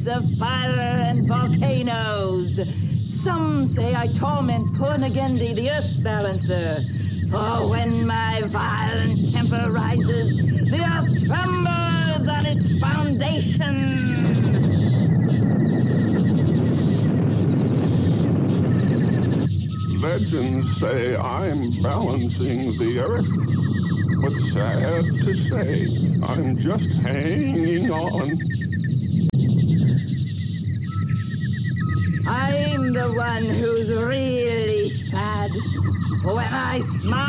furnace of fire and volcanoes. Some say I torment Purnagendi, the earth balancer. For when my violent temper rises, the earth trembles on its foundation. Legends say I'm balancing the earth, but sad to say, I'm just hanging on. I'm the one who's really sad. When I smile,